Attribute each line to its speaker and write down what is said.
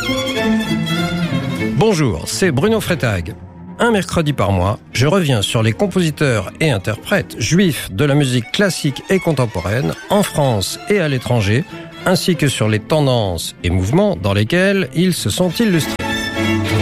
Speaker 1: Bonjour, c'est Bruno Freitag. Un mercredi par mois, je reviens sur les compositeurs et interprètes juifs de la musique classique et contemporaine en France et à l'étranger, ainsi que sur les tendances et mouvements dans lesquels ils se sont illustrés.